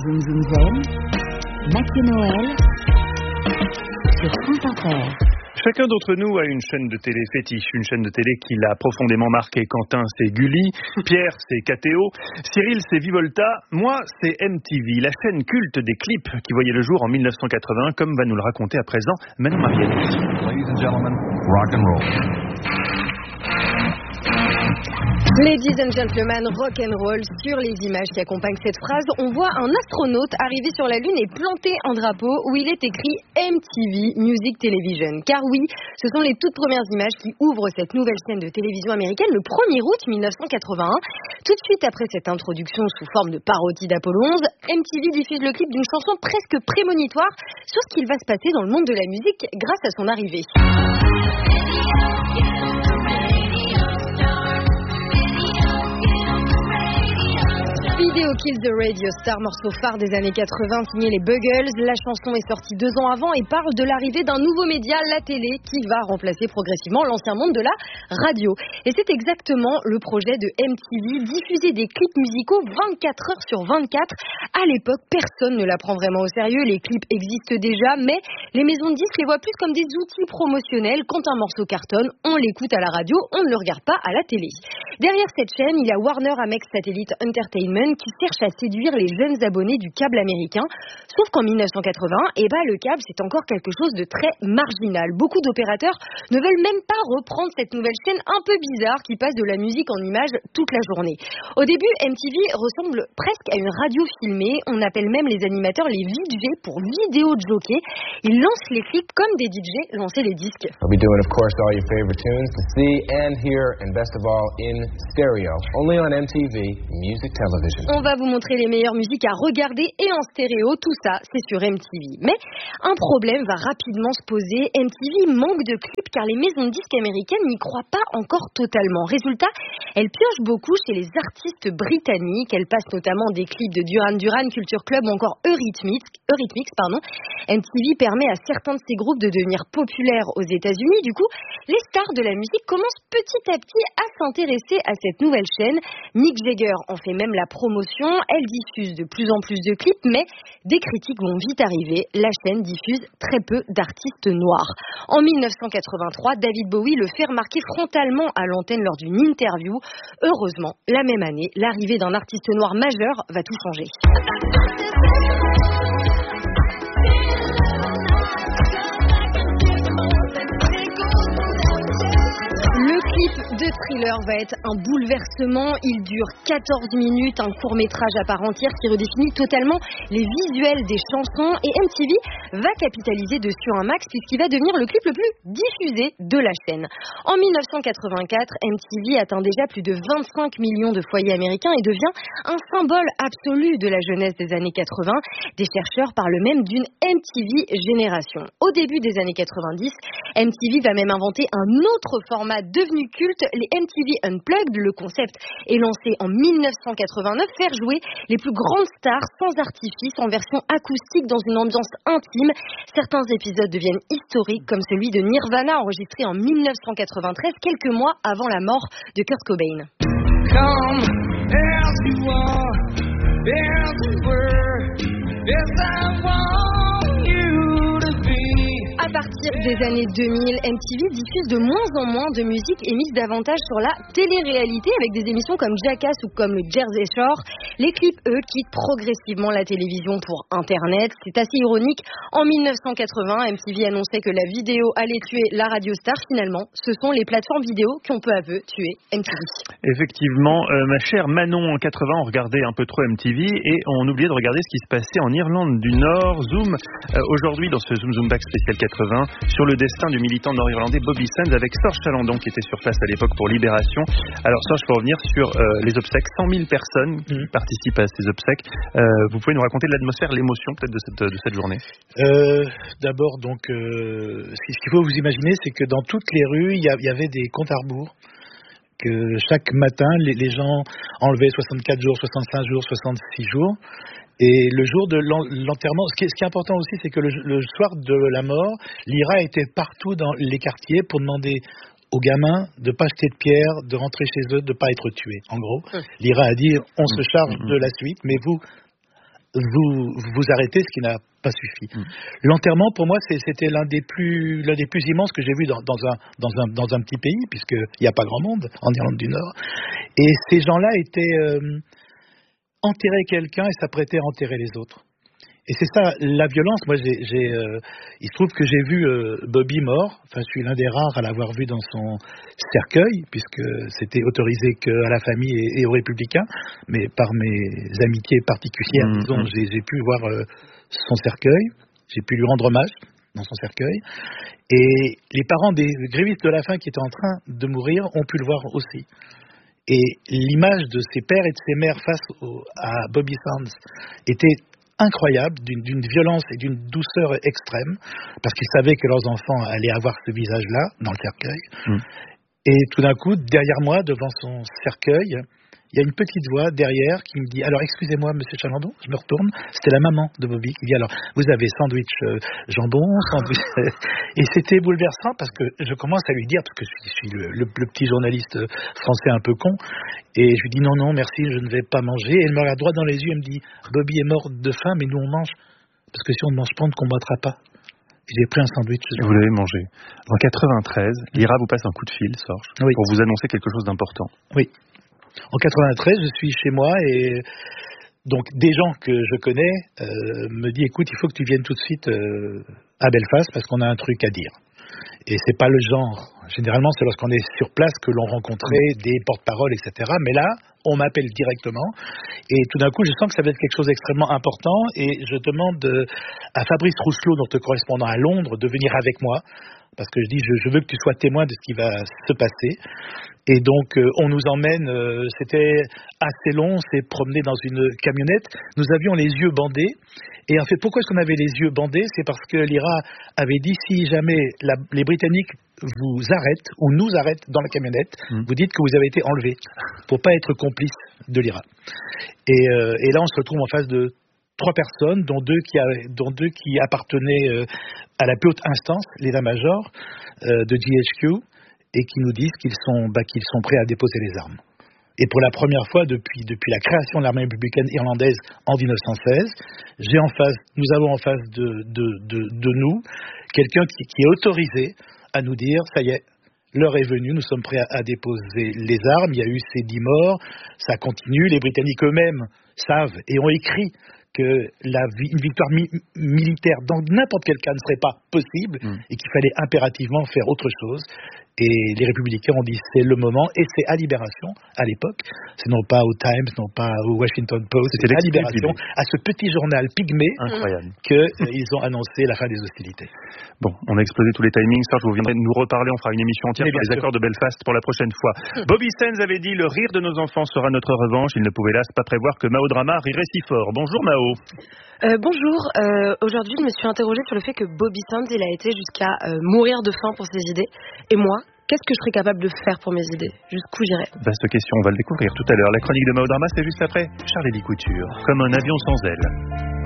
Zoom Zoom Zen, Mathieu Noël, sur France Inter. Chacun d'entre nous a une chaîne de télé fétiche, une chaîne de télé qui l'a profondément marqué. Quentin, c'est Gulli, Pierre, c'est KTO, Cyril, c'est Vivolta, moi, c'est MTV, la chaîne culte des clips qui voyait le jour en 1981, comme va nous le raconter à présent Manon Mariani. Ladies and gentlemen, rock and roll. Ladies and gentlemen, rock and roll. Sur les images qui accompagnent cette phrase, on voit un astronaute arriver sur la Lune et planter un drapeau où il est écrit MTV Music Television. Car oui, ce sont les toutes premières images qui ouvrent cette nouvelle chaîne de télévision américaine le 1er août 1981. Tout de suite après cette introduction sous forme de parodie d'Apollo 11, MTV diffuse le clip d'une chanson presque prémonitoire sur ce qu'il va se passer dans le monde de la musique grâce à son arrivée. Video Kill the Radio Star, morceau phare des années 80, signé les Buggles. La chanson est sortie 2 ans avant et parle de l'arrivée d'un nouveau média, la télé, qui va remplacer progressivement l'ancien monde de la radio. Et c'est exactement le projet de MTV, diffuser des clips musicaux 24 heures sur 24. À l'époque, personne ne la prend vraiment au sérieux. Les clips existent déjà, mais les maisons de disques les voient plus comme des outils promotionnels. Quand un morceau cartonne, on l'écoute à la radio, on ne le regarde pas à la télé. Derrière cette chaîne, il y a Warner Amex Satellite Entertainment qui cherche à séduire les jeunes abonnés du câble américain. Sauf qu'en 1980, le câble, c'est encore quelque chose de très marginal. Beaucoup d'opérateurs ne veulent même pas reprendre cette nouvelle chaîne un peu bizarre qui passe de la musique en images toute la journée. Au début, MTV ressemble presque à une radio filmée. On appelle même les animateurs les VJ pour vidéo jockey. Ils lancent les clips comme des DJ lançaient les disques. I'll be doing, of course, all your favorite tunes to see and hear, and best of all, in stereo. Only on MTV Music Television. On va vous montrer les meilleures musiques à regarder et en stéréo, tout ça c'est sur MTV. Mais un problème va rapidement se poser, MTV manque de clips car les maisons de disques américaines n'y croient pas encore totalement. Résultat, elles piochent beaucoup chez les artistes britanniques, elles passent notamment des clips de Duran Duran, Culture Club ou encore Eurythmics. MTV permet à certains de ces groupes de devenir populaires aux États-Unis. Du coup, les stars de la musique commencent petit à petit à s'intéresser à cette nouvelle chaîne. Mick Jagger en fait même la promotion, elle diffuse de plus en plus de clips, mais des critiques vont vite arriver. La chaîne diffuse très peu d'artistes noirs. En 1983, David Bowie le fait remarquer frontalement à l'antenne lors d'une interview. Heureusement, la même année, l'arrivée d'un artiste noir majeur va tout changer. Le clip de Thriller va être un bouleversement. Il dure 14 minutes, un court-métrage à part entière qui redéfinit totalement les visuels des chansons. Et MTV va capitaliser dessus un max puisqu'il va devenir le clip le plus diffusé de la chaîne. En 1984, MTV atteint déjà plus de 25 millions de foyers américains et devient un symbole absolu de la jeunesse des années 80. Des chercheurs parlent même d'une MTV génération. Au début des années 90, MTV va même inventer un autre format devenu culte, les MTV Unplugged. Le concept est lancé en 1989, faire jouer les plus grandes stars sans artifice, en version acoustique dans une ambiance intime. Certains épisodes deviennent historiques, comme celui de Nirvana enregistré en 1993, quelques mois avant la mort de Kurt Cobain. Come as you are, as you were, as I want you to be. À partir des années 2000, MTV diffuse de moins en moins de musique et mise davantage sur la télé-réalité avec des émissions comme Jackass ou comme le Jersey Shore. Les clips, eux, quittent progressivement la télévision pour Internet. C'est assez ironique. En 1980, MTV annonçait que la vidéo allait tuer la radio star. Finalement, ce sont les plateformes vidéo qui ont peu à peu tué MTV. Effectivement, ma chère Manon, en 80, on regardait un peu trop MTV et on oubliait de regarder ce qui se passait en Irlande du Nord. Zoom, aujourd'hui dans ce Zoom Zoom Back spécial 80, sur le destin du militant nord-irlandais Bobby Sands avec Serge Chalandon qui était sur place à l'époque pour Libération. Alors Serge, pour revenir sur les obsèques, 100 000 personnes qui participent à ces obsèques. Vous pouvez nous raconter l'atmosphère, l'émotion peut-être de cette journée? D'abord, donc, ce qu'il faut vous imaginer, c'est que dans toutes les rues, il y avait des comptes à rebours. Que chaque matin, les gens enlevaient 64 jours, 65 jours, 66 jours. Et le jour de l'enterrement, ce qui est important aussi, c'est que le soir de la mort, l'IRA était partout dans les quartiers pour demander aux gamins de ne pas jeter de pierres, de rentrer chez eux, de ne pas être tués. En gros, l'IRA a dit on se charge de la suite, mais vous, vous arrêtez, ce qui n'a pas suffi. L'enterrement, pour moi, c'était l'un des plus immenses que j'ai vu dans un petit pays, puisqu'il n'y a pas grand monde en Irlande du Nord. Et ces gens-là enterraient quelqu'un et s'apprêtaient à enterrer les autres. Et c'est ça, la violence. Moi, il se trouve que j'ai vu Bobby mort. Enfin, je suis l'un des rares à l'avoir vu dans son cercueil, puisque c'était autorisé qu'à la famille et aux républicains. Mais par mes amitiés particulières, disons, j'ai pu voir son cercueil. J'ai pu lui rendre hommage dans son cercueil. Et les parents des grévistes de la faim qui étaient en train de mourir ont pu le voir aussi. Et l'image de ses pères et de ses mères face à Bobby Sands était incroyable, d'une violence et d'une douceur extrême, parce qu'ils savaient que leurs enfants allaient avoir ce visage-là dans le cercueil. Et tout d'un coup, derrière moi, devant son cercueil, il y a une petite voix derrière qui me dit « Alors, excusez-moi, monsieur Chalandon », je me retourne, c'était la maman de Bobby qui dit « Alors, vous avez sandwich jambon, sandwich... » Et c'était bouleversant parce que je commence à lui dire, parce que je suis le petit journaliste français un peu con, et je lui dis « Non, merci, je ne vais pas manger. » Et elle me regarde droit dans les yeux et me dit « Bobby est mort de faim, mais nous on mange, parce que si on ne mange pas, on ne combattra pas. » J'ai pris un sandwich. Vous l'avez mangé. En 93, l'IRA vous passe un coup de fil, Sorge, pour vous annoncer quelque chose d'important. Oui. En 93, je suis chez moi et donc des gens que je connais me disent écoute, il faut que tu viennes tout de suite à Belfast parce qu'on a un truc à dire. Et c'est pas le genre. Généralement, c'est lorsqu'on est sur place que l'on rencontrait des porte-paroles, etc. Mais là, on m'appelle directement et tout d'un coup, je sens que ça va être quelque chose d'extrêmement important et je demande à Fabrice Rousselot, notre correspondant à Londres, de venir avec moi. Parce que je dis, je veux que tu sois témoin de ce qui va se passer. Et donc, on nous emmène, c'était assez long, on s'est promené dans une camionnette. Nous avions les yeux bandés. Et en fait, pourquoi est-ce qu'on avait les yeux bandés? C'est parce que l'IRA avait dit, si jamais les Britanniques vous arrêtent, ou nous arrêtent dans la camionnette, vous dites que vous avez été enlevés, pour pas être complice de l'IRA. Et là, on se retrouve en face de 3 personnes, dont deux qui appartenaient à la plus haute instance, l'état-major de GHQ, et qui nous disent qu'ils sont prêts à déposer les armes. Et pour la première fois depuis la création de l'armée républicaine irlandaise en 1916, nous avons en face de nous quelqu'un qui est autorisé à nous dire, ça y est, l'heure est venue, nous sommes prêts à déposer les armes, il y a eu ces 10 morts, ça continue, les Britanniques eux-mêmes savent et ont écrit que une victoire militaire dans n'importe quel cas ne serait pas possible et qu'il fallait impérativement faire autre chose. Et les républicains ont dit c'est le moment, et c'est à Libération, à l'époque, c'est non pas au Times, non pas au Washington Post, c'était à Libération, à ce petit journal pygmée qu'ils ont annoncé la fin des hostilités. Bon, on a explosé tous les timings, Serge, vous viendrez nous reparler, on fera une émission entière sur les accords de Belfast pour la prochaine fois. Bobby Sands avait dit, le rire de nos enfants sera notre revanche, il ne pouvait hélas pas prévoir que Mao Drama rirait si fort. Bonjour Mao. Bonjour, aujourd'hui je me suis interrogée sur le fait que Bobby Sands il a été jusqu'à mourir de faim pour ses idées, et moi, qu'est-ce que je serais capable de faire pour mes idées? Jusqu'où j'irais? Vaste question, on va le découvrir tout à l'heure. La chronique de Mao Drama, c'est juste après Charlie Couture, comme un avion sans ailes.